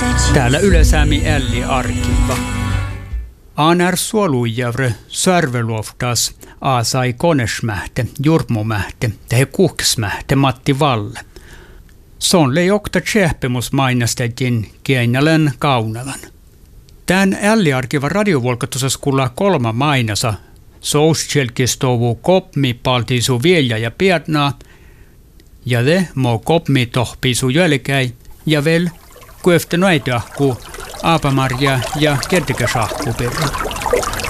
Täällä Ylesäämi älli arkiva. Anar suoluijavre sörveluoftas aasai konesmähte, jurmumähte, tehe kuhksmähte Matti Valle. Sonle jokta tsehpemus mainostettiin Kieinalen Kaunalan. Tän älliarkiva radiovolkatuses kuulla 3 mainasa. Sousjelkistovu kopmi paltiisu vielä ja piednaa. Ja de mo kopmi tohpiisu jälkäi. Ja vel kuefte noitahku aapamarja ja kertikäsahku perä.